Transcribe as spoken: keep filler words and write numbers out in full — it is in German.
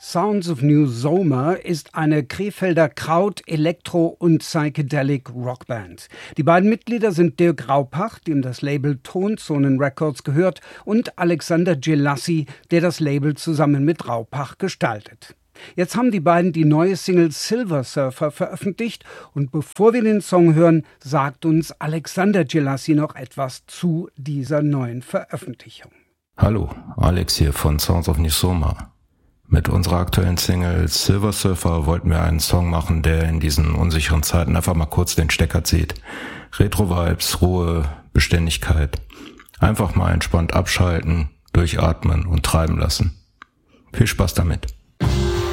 Sounds of New Zomer ist eine Krefelder Kraut-, Elektro- und Psychedelic-Rockband. Die beiden Mitglieder sind Dirk Raupach, dem das Label Tonzonen Records gehört, und Alexander Gelassi, der das Label zusammen mit Raupach gestaltet. Jetzt haben die beiden die neue Single Silver Surfer veröffentlicht und bevor wir den Song hören, sagt uns Alexander Gelassi noch etwas zu dieser neuen Veröffentlichung. Hallo, Alex hier von Sounds of New Zomer. Mit unserer aktuellen Single Silver Surfer wollten wir einen Song machen, der in diesen unsicheren Zeiten einfach mal kurz den Stecker zieht. Retro-Vibes, Ruhe, Beständigkeit. Einfach mal entspannt abschalten, durchatmen und treiben lassen. Viel Spaß damit.